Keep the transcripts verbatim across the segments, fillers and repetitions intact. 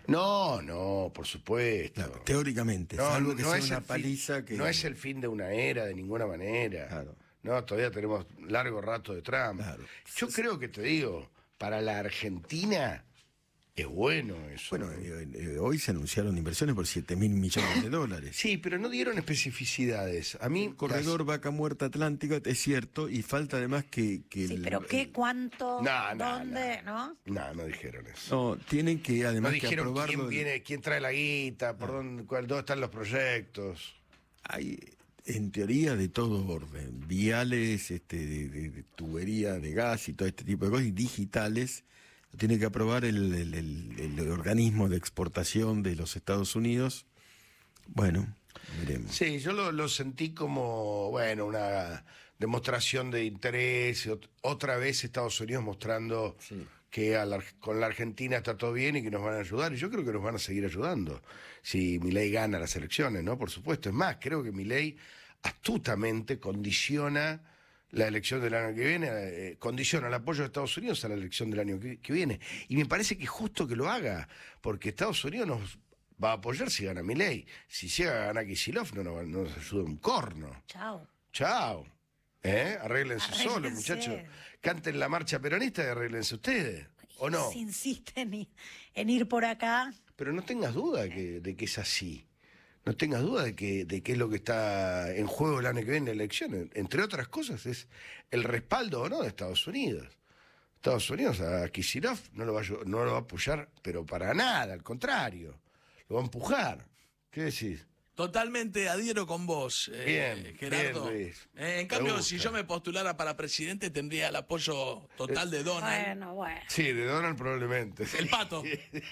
No, no, por supuesto. Claro, teóricamente, no, salvo que no sea es una el fin- paliza que... No es el fin de una era de ninguna manera. Claro. No, todavía tenemos largo rato de Trump. Claro. Yo creo que te digo, para la Argentina es bueno eso. Bueno, eh, eh, hoy se anunciaron inversiones por siete mil millones de dólares. Sí, pero no dieron especificidades. A mí... El corredor Vaca Muerta Atlántica, es cierto, y falta además que... que Sí, el- pero ¿qué, el- cuánto, No, no, dónde, no? No, no dijeron eso. No, tienen que No además que dijeron aprobarlo... quién viene, quién trae la guita, por dónde, cuál, dónde están los proyectos. Hay, en teoría, de todo orden. Viales, este, de, de- de tubería de gas y todo este tipo de cosas, y digitales. Lo tiene que aprobar el, el- el- el organismo de exportación de los Estados Unidos. Bueno, veremos. Sí, yo lo, lo sentí como, bueno, una demostración de interés, ot- otra vez Estados Unidos mostrando Sí. que a la- con la Argentina está todo bien y que nos van a ayudar, y yo creo que nos van a seguir ayudando, si Milei gana las elecciones, ¿no? Por supuesto, es más, creo que Milei astutamente condiciona la elección del año que viene, eh, condiciona el apoyo de Estados Unidos a la elección del año que, que viene, y me parece que es justo que lo haga, porque Estados Unidos nos va a apoyar si gana Milei. Si llega a ganar Kicillof, no, nos- no nos ayuda un corno. Chao. Chao. ¿Eh? Arréglense, Arréglense. solos, muchachos. Canten la marcha peronista y arréglense ustedes. ¿O no? Si insisten en, en ir por acá. Pero no tengas duda de que, de que es así. No tengas duda de que, de que es lo que está en juego el año que viene en la elección. Entre otras cosas, es el respaldo o no de Estados Unidos. Estados Unidos a Kicillof no lo va a, ayu- no lo va a apoyar, pero para nada, al contrario. Lo va a empujar. ¿Qué decís? Totalmente adhiero con vos, eh, Bien, Gerardo. bien, Luis. Eh, en Me cambio, gusta. si yo me postulara para presidente, tendría el apoyo total de Donald. Bueno, bueno. Sí, de Donald probablemente. El pato.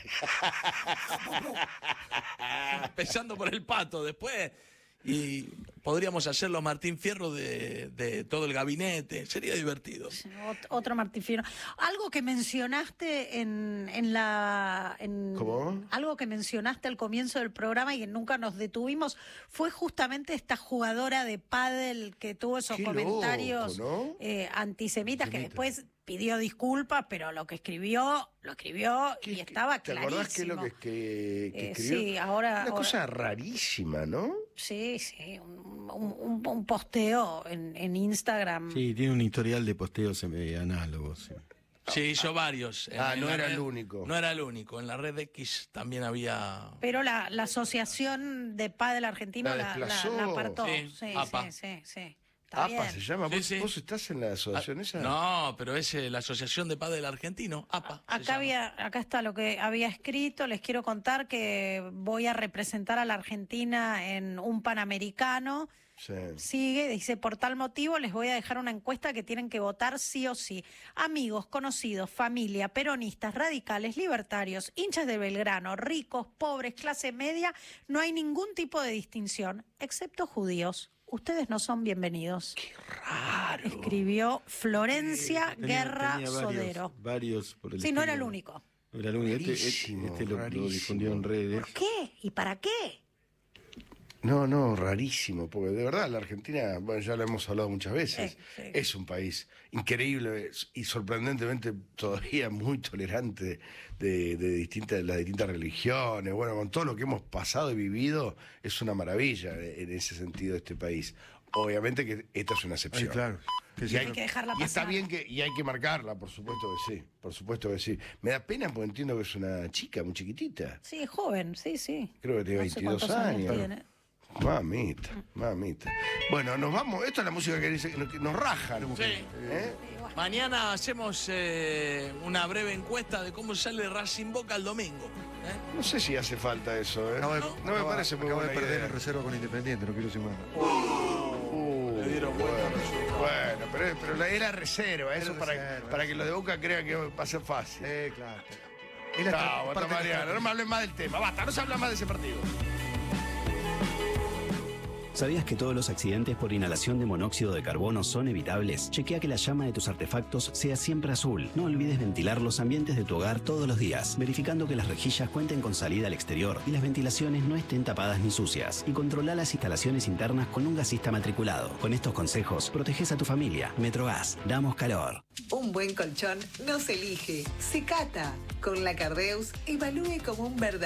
Empezando por el pato, después. Y podríamos hacerlo Martín Fierro de, de todo el gabinete. Sería divertido. Ot- Otro Martín Fierro. Algo que mencionaste en, en la... En, ¿Cómo? Algo que mencionaste al comienzo del programa y que nunca nos detuvimos fue justamente esta jugadora de pádel que tuvo esos Qué comentarios loco, ¿no? eh, antisemitas que Antisemita. después pidió disculpas, pero lo que escribió, lo escribió y ¿Qué- estaba ¿Te clarísimo. acordás qué es lo que, que- que Eh, escribió? sí, ahora- Una ahora- cosa rarísima, ¿no? Sí, sí, un, un- un- un posteo en, en Instagram. Sí, tiene un historial de posteos eh, análogos. sí. Sí, hizo varios. En- Ah, en no la era red- el único. No era el único. En la red X también había. Pero la, la Asociación de Pádel Argentino La la, la, desplazó. la apartó. Sí, Sí, APA. sí, sí, sí. Está APA bien. se llama. Sí, ¿Vos, sí. vos estás en la asociación Ah, esa? No, pero es eh, la Asociación de Padel Argentino, APA. se Acá llama. había, acá está lo que había escrito. Les quiero contar que voy a representar a la Argentina en un Panamericano. Sí. Sigue, dice, por tal motivo les voy a dejar una encuesta que tienen que votar sí o sí. Amigos, conocidos, familia, peronistas, radicales, libertarios, hinchas de Belgrano, ricos, pobres, clase media, no hay ningún tipo de distinción, excepto judíos. Ustedes no son bienvenidos. Qué raro. Escribió Florencia Tenía- Guerra tenía varios, Sodero. Varios por el Sí, no era estilo. el único. No era el único. Este, este- Rarísimo, este lo, lo rarísimo. difundió en redes. ¿Por qué? ¿Y para qué? No, no, rarísimo, porque de verdad la Argentina, bueno, ya lo hemos hablado muchas veces, Sí, sí. es un país increíble y sorprendentemente todavía muy tolerante de, de distintas, las distintas religiones. Bueno, con todo lo que hemos pasado y vivido, es una maravilla en ese sentido este país. Obviamente que esta es una excepción. Ay, claro. Que Y sí, hay, Hay que dejarla y está pasar. bien que y hay que marcarla, por supuesto que sí, por supuesto que sí. Me da pena porque entiendo que es una chica muy chiquitita. Sí, joven, sí, sí. Creo que tiene No sé veintidós cuántos años. tiene. Mamita, mamita. Bueno, nos vamos. Esto es la música que, dice, que nos raja. Sí. ¿Eh? Mañana hacemos eh, una breve encuesta de cómo sale Racing Boca el domingo. ¿eh? No sé si hace falta eso. ¿eh? Acabo de- No, me acabo- parece muy acabo de buena perder idea. en reserva con Independiente, no quiero sumar. Uh, Le dieron bueno, vuelta a resultado. bueno, pero, pero la era reserva, eso Era para, reserva, para que los de Boca crean que va a ser fácil. Eh, claro. Es la Chao, estra- basta, parte de la Mariano, no me estrategia. hables más del tema. Basta, no se habla más de ese partido. ¿Sabías que todos los accidentes por inhalación de monóxido de carbono son evitables? Chequea que la llama de tus artefactos sea siempre azul. No olvides ventilar los ambientes de tu hogar todos los días, verificando que las rejillas cuenten con salida al exterior y las ventilaciones no estén tapadas ni sucias. Y controla las instalaciones internas con un gasista matriculado. Con estos consejos, proteges a tu familia. Metrogas, damos calor. Un buen colchón no se elige, se cata. Con la Cardeus, evalúe como un verdadero